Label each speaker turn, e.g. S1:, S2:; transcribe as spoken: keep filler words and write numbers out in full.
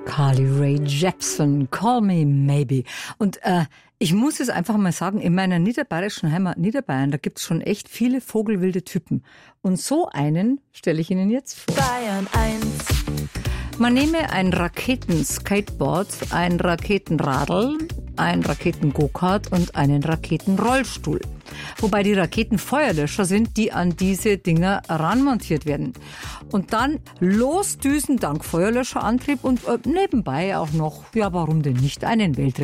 S1: Carly Rae Jepsen, Call Me Maybe. Und äh, ich muss es einfach mal sagen, in meiner niederbayerischen Heimat Niederbayern, da gibt's schon echt viele vogelwilde Typen. Und so einen stelle ich Ihnen jetzt vor.
S2: Bayern eins.
S1: Man nehme ein Raketenskateboard, ein Raketenradl, ein Raketen-Go-Kart und einen Raketenrollstuhl. Wobei die Raketenfeuerlöscher sind, die an diese Dinger ranmontiert werden. Und dann losdüsen dank Feuerlöscherantrieb und äh, nebenbei auch noch, ja warum denn nicht, einen Weltrekord.